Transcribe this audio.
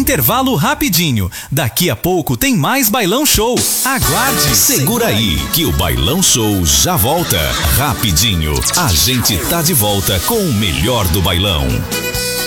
intervalo rapidinho. Daqui a pouco tem mais Bailão Show. Aguarde. Segura aí que o Bailão Show já volta. Rapidinho. A gente tá de volta com o melhor do bailão.